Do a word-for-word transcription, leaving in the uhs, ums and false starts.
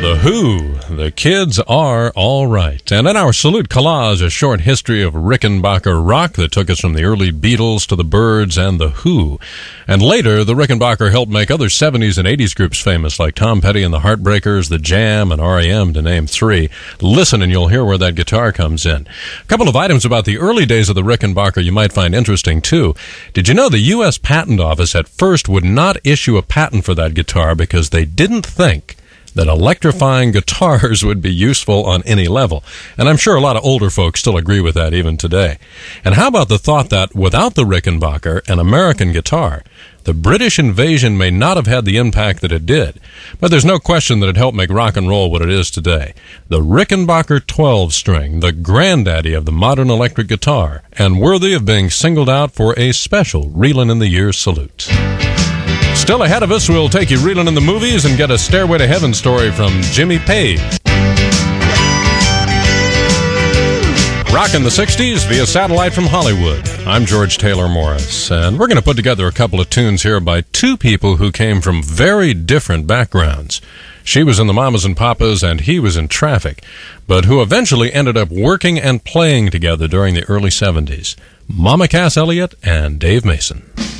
The Who, The Kids Are All Right. And in our Salute Collage, a short history of Rickenbacker rock that took us from the early Beatles to the Byrds and The Who. And later, the Rickenbacker helped make other seventies and eighties groups famous, like Tom Petty and the Heartbreakers, The Jam, and R E M, to name three. Listen and you'll hear where that guitar comes in. A couple of items about the early days of the Rickenbacker you might find interesting, too. Did you know the U S Patent Office at first would not issue a patent for that guitar because they didn't think that electrifying guitars would be useful on any level. And I'm sure a lot of older folks still agree with that even today. And how about the thought that without the Rickenbacker, an American guitar, the British invasion may not have had the impact that it did, but there's no question that it helped make rock and roll what it is today. The Rickenbacker twelve string, the granddaddy of the modern electric guitar, and worthy of being singled out for a special Reelin' in the Years salute. Still ahead of us, we'll take you reeling in the movies and get a Stairway to Heaven story from Jimmy Page. Rockin' the sixties via satellite from Hollywood. I'm George Taylor Morris, and we're going to put together a couple of tunes here by two people who came from very different backgrounds. She was in the Mamas and Papas, and he was in Traffic, but who eventually ended up working and playing together during the early seventies. Mama Cass Elliot and Dave Mason.